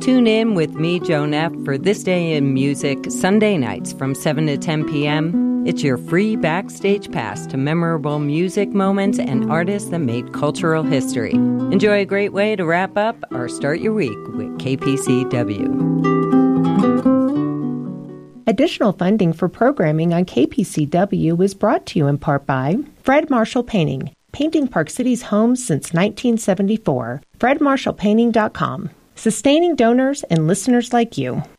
Tune in with me, Joan F., for This Day in Music, Sunday nights from 7 to 10 p.m. It's your free backstage pass to memorable music moments and artists that made cultural history. Enjoy a great way to wrap up or start your week with KPCW. Additional funding for programming on KPCW was brought to you in part by Fred Marshall Painting, painting Park City's homes since 1974. FredMarshallPainting.com. Sustaining donors and listeners like you.